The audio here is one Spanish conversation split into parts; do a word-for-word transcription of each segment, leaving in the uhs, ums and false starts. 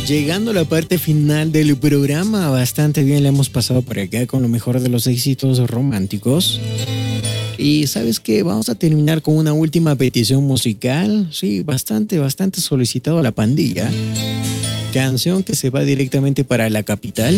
Llegando a la parte final del programa, bastante bien le hemos pasado por acá con lo mejor de los éxitos románticos. Y ¿sabes qué? Vamos a terminar con una última petición musical. Sí, bastante, bastante solicitado a la pandilla. Canción que se va directamente para la capital.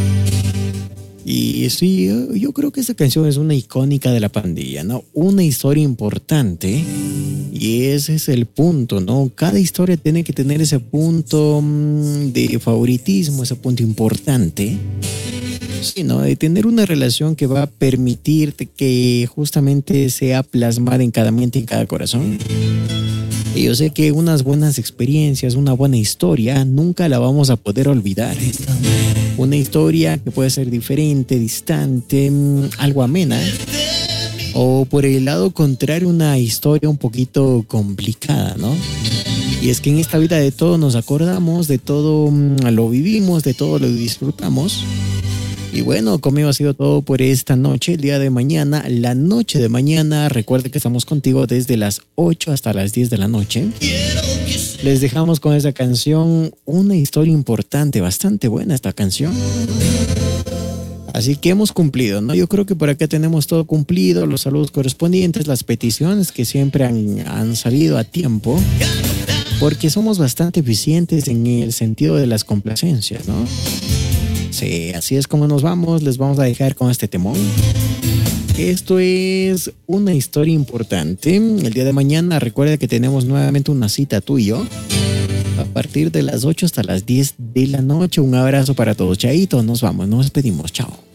Y sí, yo, yo creo que esa canción es una icónica de la pandilla, ¿no? Una historia importante. Y ese es el punto, ¿no? Cada historia tiene que tener ese punto mmm, de favoritismo, ese punto importante. Sí, ¿no? De tener una relación que va a permitirte que justamente sea plasmada en cada mente y en cada corazón. Y yo sé que unas buenas experiencias, una buena historia, nunca la vamos a poder olvidar. Una historia que puede ser diferente, distante, algo amena. O por el lado contrario, una historia un poquito complicada, ¿no? Y es que en esta vida de todo nos acordamos, de todo lo vivimos, de todo lo disfrutamos. Y bueno, conmigo ha sido todo por esta noche. El día de mañana, la noche de mañana, recuerde que estamos contigo desde las ocho hasta las diez de la noche. Les dejamos con esa canción, una historia importante, bastante buena esta canción. Así que hemos cumplido, ¿no? Yo creo que por acá tenemos todo cumplido, los saludos correspondientes, las peticiones que siempre han, han salido a tiempo, porque somos bastante eficientes en el sentido de las complacencias, ¿no? Sí, así es como nos vamos, les vamos a dejar con este temón. Esto es una historia importante. El día de mañana recuerda que tenemos nuevamente una cita tú y yo. A partir de las ocho hasta las diez de la noche. Un abrazo para todos. Chaito, nos vamos, nos despedimos. Chao.